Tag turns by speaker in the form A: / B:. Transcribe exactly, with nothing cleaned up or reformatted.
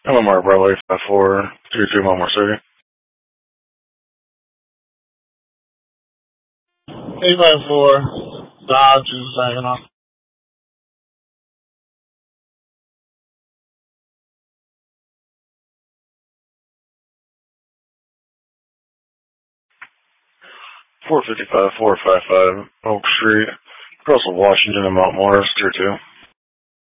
A: I'm a Mark Bradley, five four, two two, Wilmore City.
B: eight five four, Dodge is Saginaw.
A: four fifty-five, four five five, Oak Street, Russell, Washington, and Mount Morris, tier two.